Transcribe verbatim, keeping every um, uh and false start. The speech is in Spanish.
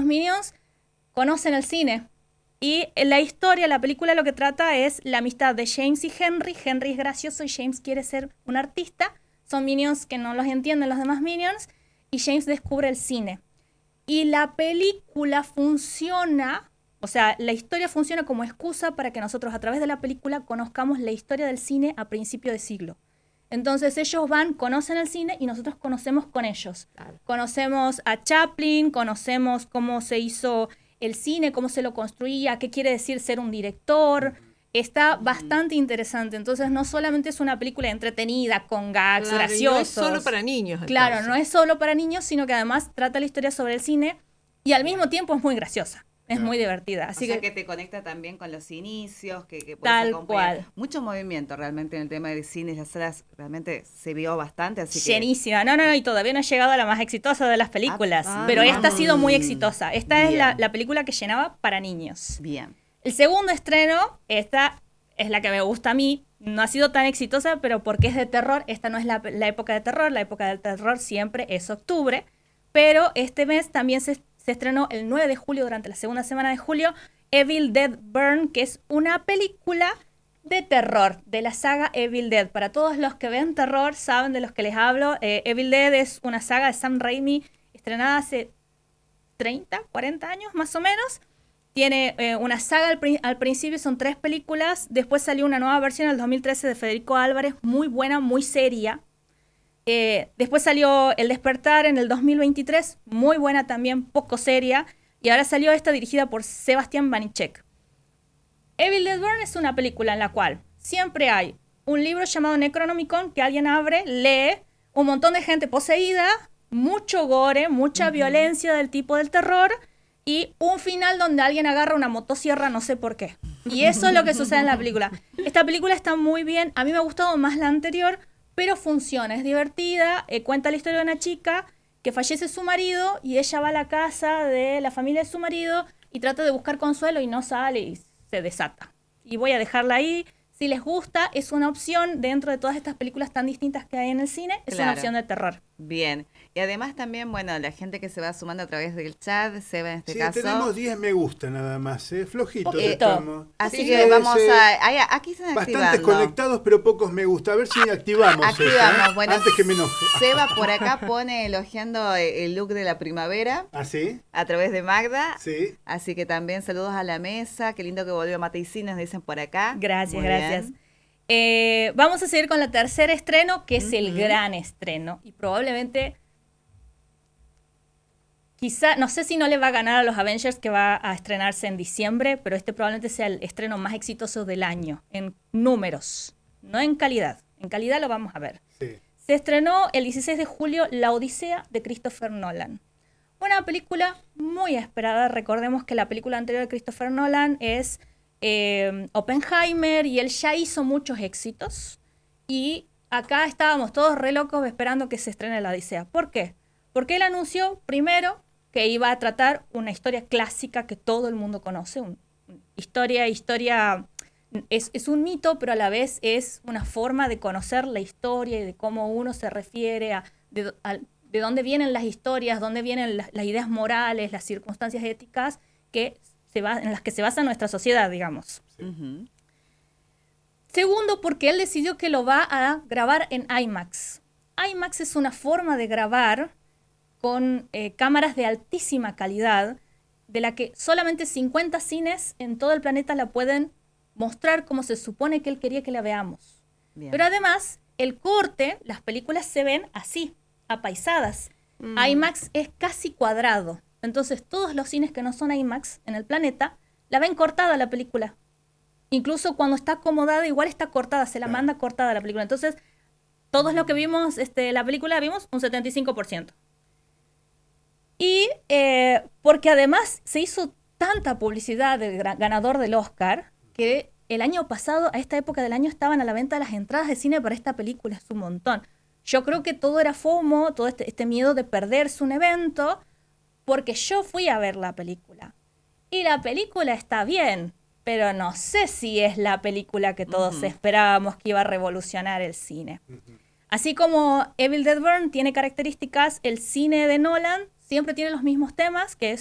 los Minions conocen el cine. Y la historia, la película lo que trata es la amistad de James y Henry. Henry es gracioso y James quiere ser un artista. Son Minions que no los entienden los demás Minions. Y James descubre el cine. Y la película funciona, o sea, la historia funciona como excusa para que nosotros a través de la película conozcamos la historia del cine a principio de siglo. Entonces ellos van, conocen el cine y nosotros conocemos con ellos. Claro. Conocemos a Chaplin, conocemos cómo se hizo el cine, cómo se lo construía, qué quiere decir ser un director. Está bastante interesante. Entonces no solamente es una película entretenida, con gags, claro, graciosos. No es solo para niños. Entonces. Claro, no es solo para niños, sino que además trata la historia sobre el cine y al mismo tiempo es muy graciosa. Es muy divertida. Así o sea que, que te conecta también con los inicios, que, que tal cual. Mucho movimiento realmente en el tema de cine, las salas realmente se vio bastante. Así Llenísima. Que... No, no, no, y todavía no ha llegado a la más exitosa de las películas. Ah, pero ah, esta ha sido muy exitosa. Esta Bien. es la, la película que llenaba para niños. Bien. El segundo estreno, esta es la que me gusta a mí. No ha sido tan exitosa, pero porque es de terror. Esta no es la, la época de terror. La época del terror siempre es octubre. Pero este mes también se... Se estrenó el nueve de julio, durante la segunda semana de julio, Evil Dead Burn, que es una película de terror, de la saga Evil Dead. Para todos los que ven terror, saben de los que les hablo. Eh, Evil Dead es una saga de Sam Raimi, estrenada hace treinta, cuarenta años más o menos. Tiene eh, una saga al, pri- al principio, son tres películas. Después salió una nueva versión en el dos mil trece de Federico Álvarez, muy buena, muy seria. Eh, después salió El Despertar en el dos mil veintitrés, muy buena también, poco seria, y ahora salió esta dirigida por Sebastián Banichek. Evil Dead Burn es una película en la cual siempre hay un libro llamado Necronomicon que alguien abre, lee, un montón de gente poseída, mucho gore, mucha uh-huh. violencia del tipo del terror y un final donde alguien agarra una motosierra, no sé por qué. Y eso es lo que sucede en la película. Esta película está muy bien, a mí me ha gustado más la anterior, pero funciona, es divertida, eh, cuenta la historia de una chica que fallece su marido y ella va a la casa de la familia de su marido y trata de buscar consuelo y no sale y se desata. Y voy a dejarla ahí, si les gusta, es una opción dentro de todas estas películas tan distintas que hay en el cine, es claro. una opción de terror. Bien, y además también, bueno, la gente que se va sumando a través del chat, Seba en este sí, caso. tenemos diez me gusta nada más, ¿eh? Flojitos Poquito. estamos. Así sí, que sí, vamos sí. a, ahí, aquí se bastantes conectados, pero pocos me gusta. A ver si activamos Activamos, esa, ¿eh? bueno, antes que me enoje. Seba por acá pone elogiando el look de la primavera. ¿Ah, sí? A través de Magda. Sí. Así que también saludos a la mesa, qué lindo que volvió Mate y Cines, dicen por acá. Gracias, Muy gracias. Bien. Eh, vamos a seguir con la tercera estreno, que es uh-huh. el gran estreno. Y probablemente, quizá, no sé si no le va a ganar a los Avengers, que va a estrenarse en diciembre, pero este probablemente sea el estreno más exitoso del año, en números, no en calidad. En calidad lo vamos a ver. Sí. Se estrenó el dieciséis de julio La Odisea de Christopher Nolan. Una película muy esperada. Recordemos que la película anterior de Christopher Nolan es eh, Oppenheimer y él ya hizo muchos éxitos. Y acá estábamos todos re locos esperando que se estrene La Odisea. ¿Por qué? Porque él anunció primero que iba a tratar una historia clásica que todo el mundo conoce. Un, historia, historia es, es un mito, pero a la vez es una forma de conocer la historia y de cómo uno se refiere a... De, a de dónde vienen las historias, dónde vienen las, las ideas morales, las circunstancias éticas que se va, en las que se basa nuestra sociedad, digamos. Sí. Uh-huh. Segundo, porque él decidió que lo va a grabar en IMAX. IMAX es una forma de grabar con eh, cámaras de altísima calidad, de la que solamente cincuenta cines en todo el planeta la pueden mostrar como se supone que él quería que la veamos. Bien. Pero además, el corte, las películas se ven así, apaisadas. Mm. IMAX es casi cuadrado. Entonces, todos los cines que no son IMAX en el planeta, la ven cortada la película. Incluso cuando está acomodada, igual está cortada, se la claro. manda cortada la película. Entonces, todos los que vimos este, la película, vimos un setenta y cinco por ciento. Y eh, porque además se hizo tanta publicidad del ganador del Oscar, que el año pasado, a esta época del año, estaban a la venta las entradas de cine para esta película. Es un montón. Yo creo que todo era FOMO, todo este, este miedo de perderse un evento, porque yo fui a ver la película. Y la película está bien, pero no sé si es la película que todos uh-huh. esperábamos que iba a revolucionar el cine. Uh-huh. Así como Evil Dead Burn tiene características, el cine de Nolan siempre tiene los mismos temas, que